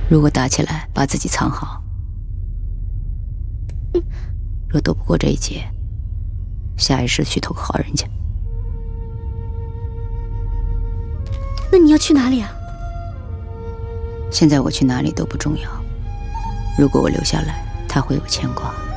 如果打起来，把自己藏好。若躲不过这一劫，下一世去投个好人家。 那你要去哪里啊？ 现在我去哪里都不重要。如果我留下来，他会有牵挂。